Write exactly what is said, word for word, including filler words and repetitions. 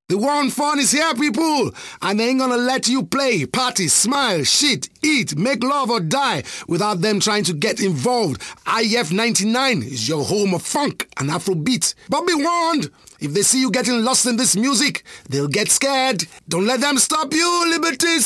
The war on fun is here, people, and they ain't gonna let you play, party, smile, shit, eat, make love or die without them trying to get involved. I F ninety-nine is your home of funk and Afrobeat. But be warned, if they see you getting lost in this music, they'll get scared. Don't let them stop you, liberties.